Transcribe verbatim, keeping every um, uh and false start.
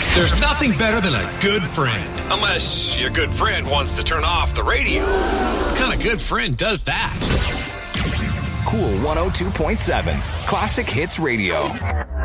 There's nothing better than a good friend. Unless your good friend wants to turn off the radio. What kind of good friend does that? Cool one oh two point seven. Classic Hits Radio.